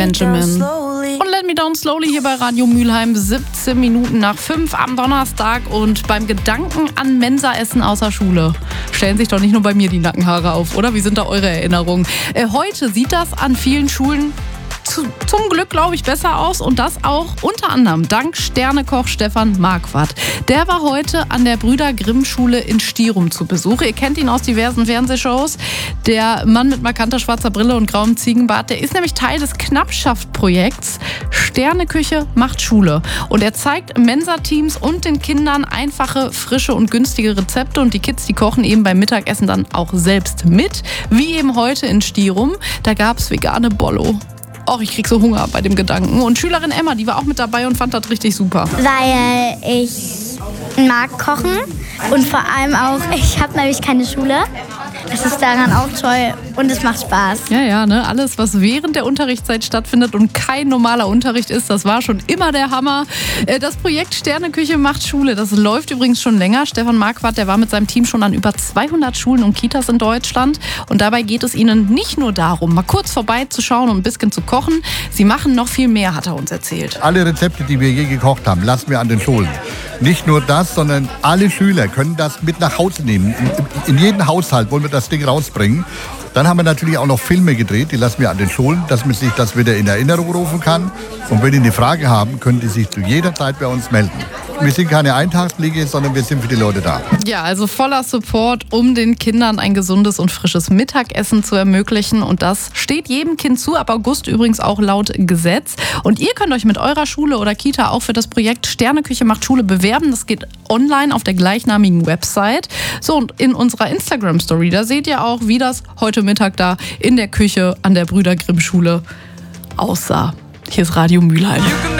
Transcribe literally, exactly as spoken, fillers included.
Benjamin. Und Let Me Down Slowly hier bei Radio Mülheim, siebzehn Minuten nach fünf am Donnerstag. Und beim Gedanken an Mensaessen außer Schule stellen sich doch nicht nur bei mir die Nackenhaare auf, oder? Wie sind da eure Erinnerungen? Äh, heute sieht das an vielen Schulen zu, zum Glück, glaube ich, besser aus. Und das auch unter anderem dank Sternekoch Stefan Marquardt. Der war heute an der Brüder Grimm Schule in Stierum zu Besuch. Ihr kennt ihn aus diversen Fernsehshows. Der Mann mit markanter schwarzer Brille und grauem Ziegenbart, der ist nämlich Teil des Knappschaft-Projekts Sterneküche macht Schule. Und er zeigt Mensa-Teams und den Kindern einfache, frische und günstige Rezepte. Und die Kids, die kochen eben beim Mittagessen dann auch selbst mit. Wie eben heute in Stierum. Da gab es vegane Bollo. Och, ich krieg so Hunger bei dem Gedanken. Und Schülerin Emma, die war auch mit dabei und fand das richtig super. Weil ich mag kochen und vor allem auch, ich habe nämlich keine Schule. Das ist daran auch toll und es macht Spaß. Ja, ja, ne? Alles, was während der Unterrichtszeit stattfindet und kein normaler Unterricht ist, das war schon immer der Hammer. Das Projekt Sterneküche macht Schule, das läuft übrigens schon länger. Stefan Marquardt, der war mit seinem Team schon an über zweihundert Schulen und Kitas in Deutschland. Und dabei geht es ihnen nicht nur darum, mal kurz vorbeizuschauen und ein bisschen zu kochen. Sie machen noch viel mehr, hat er uns erzählt. Alle Rezepte, die wir je gekocht haben, lassen wir an den Schulen. Nicht nur das, sondern alle Schüler können das mit nach Hause nehmen. In, in jeden Haushalt wollen wir das Ding rausbringen. Dann haben wir natürlich auch noch Filme gedreht, die lassen wir an den Schulen, dass man sich das wieder in Erinnerung rufen kann. Und wenn die eine Frage haben, können die sich zu jeder Zeit bei uns melden. Wir sind keine Eintagsfliege, sondern wir sind für die Leute da. Ja, also voller Support, um den Kindern ein gesundes und frisches Mittagessen zu ermöglichen. Und das steht jedem Kind zu, ab August übrigens auch laut Gesetz. Und ihr könnt euch mit eurer Schule oder Kita auch für das Projekt Sterneküche macht Schule bewerben. Das geht online auf der gleichnamigen Website. So, und in unserer Instagram-Story, da seht ihr auch, wie das heute Mittag da in der Küche an der Brüder Grimm Schule aussah. Hier ist Radio Mülheim.